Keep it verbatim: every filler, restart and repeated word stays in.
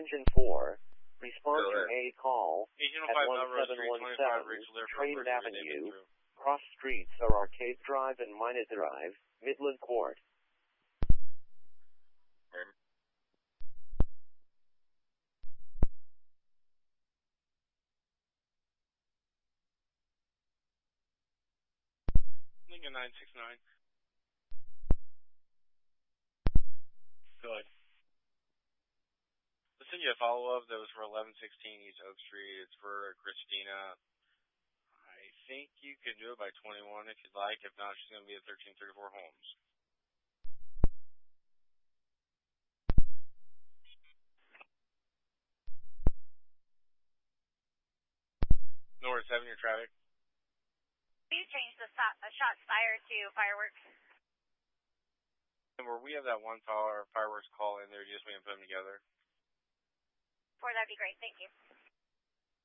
Engine four, respond to a call at one seven one seven Trade Avenue, cross streets are Arcade Drive and Minot Drive, Midland Court. Lincoln nine six nine. Good. I'll send you a follow-up that was for eleven sixteen East Oak Street. It's for Christina. I think you could do it by twenty-one if you'd like. If not, she's going to be at thirteen thirty-four Holmes. North seven, your traffic. Please change the stop, uh, shots fired to fireworks. And where we have that one fire, fireworks call in there, just we can put them together. Four, that'd be great. Thank you.